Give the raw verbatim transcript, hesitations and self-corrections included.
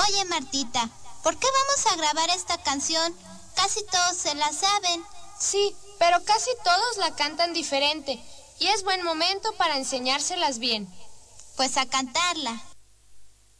Oye, Martita, ¿por qué vamos a grabar esta canción? Casi todos se la saben. Sí, pero casi todos la cantan diferente y es buen momento para enseñárselas bien. Pues a cantarla.